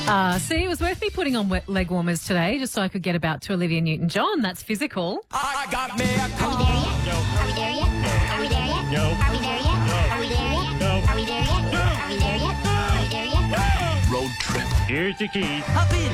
See, it was worth me putting on leg warmers today just so I could get about to Olivia Newton-John. That's physical. I got me a Are we there yet? Are we there yet? Are we there yet? No. Are we there yet? Are we there yet? No. Are we there yet? Are we there yet? Are we there yet? road trip. Here's the key. Hop in.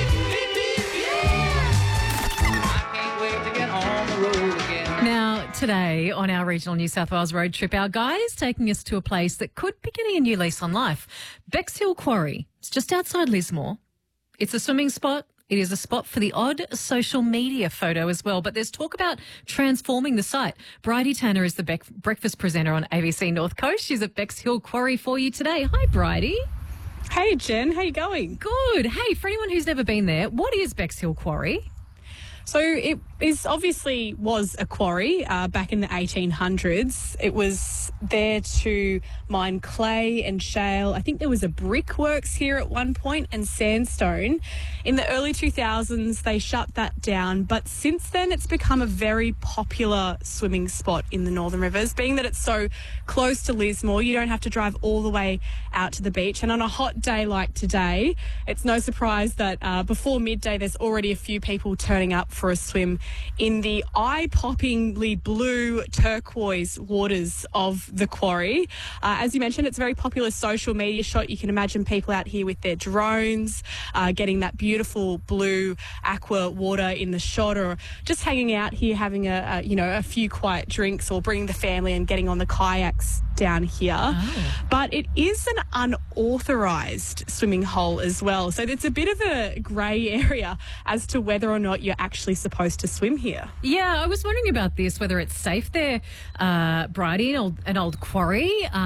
I can't wait to get on the road again. Now, today on our regional New South Wales road trip, our guide is taking us to a place that could be getting a new lease on life. Bexhill Quarry. It's just outside Lismore. It's a swimming spot. It is a spot for the odd social media photo as well, but there's talk about transforming the site. Bridie Tanner is the breakfast presenter on ABC North Coast. She's at Bexhill Quarry for you today. Hi, Bridie. Hey, Jen. How you going? Good. Hey, for anyone who's never been there, what is Bexhill Quarry? So it was a quarry back in the 1800s. It was there to mine clay and shale. I think there was a brickworks here at one point and sandstone. In the early 2000s, they shut that down. But since then, it's become a very popular swimming spot in the Northern Rivers, being that it's so close to Lismore. You don't have to drive all the way out to the beach. And on a hot day like today, it's no surprise that before midday, there's already a few people turning up for a swim in the eye-poppingly blue turquoise waters of the quarry. As you mentioned, it's a very popular social media shot. You can imagine people out here with their drones, getting that beautiful blue aqua water in the shot, or just hanging out here having a few quiet drinks, or bringing the family and getting on the kayaks down here. Oh. But it is an unauthorised swimming hole as well. So it's a bit of a grey area as to whether or not you're actually supposed to swim here. Yeah, I was wondering about this, whether it's safe there, Bridie, an old quarry.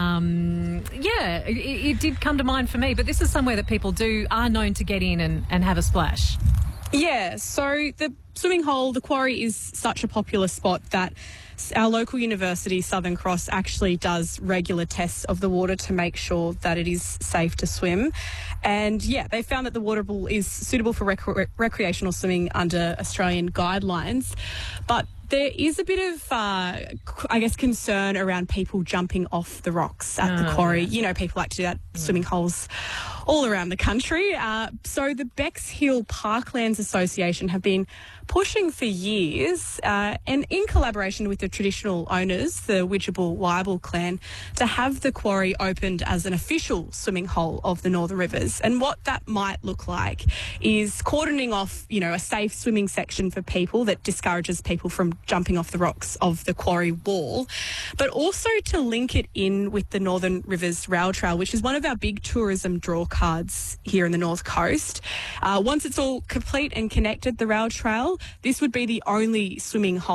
It did come to mind for me, but this is somewhere that people are known to get in and have a splash. Yeah, so the swimming hole, the quarry, is such a popular spot that our local university, Southern Cross, actually does regular tests of the water to make sure that it is safe to swim. And yeah, they found that the water pool is suitable for recreational swimming under Australian guidelines. But there is a bit of, concern around people jumping off the rocks at the quarry. You know, people like to do that, swimming holes all around the country. So the Bexhill Parklands Association have been pushing for years, and in collaboration with the traditional owners, the Widgeable Wyable clan, to have the quarry opened as an official swimming hole of the Northern Rivers. And what that might look like is cordoning off, a safe swimming section for people that discourages people from jumping off the rocks of the quarry wall, but also to link it in with the Northern Rivers Rail Trail, which is one of our big tourism draw cards here in the North Coast. Once it's all complete and connected, the rail trail, this would be the only swimming hole